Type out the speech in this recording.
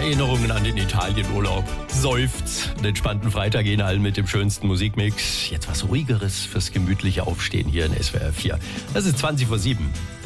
Erinnerungen an den Italienurlaub. Seufzt. Einen entspannten Freitag Ihnen allen mit dem schönsten Musikmix. Jetzt was Ruhigeres fürs gemütliche Aufstehen hier in SWR 4. Das ist 20:07.